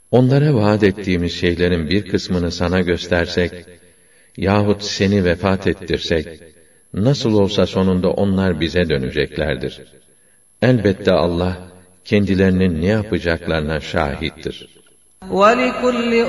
Onlara vaat ettiğimiz şeylerin bir kısmını sana göstersek, yahut seni vefat ettirsek, nasıl olsa sonunda onlar bize döneceklerdir. Elbette Allah, kendilerinin ne yapacaklarına şahittir.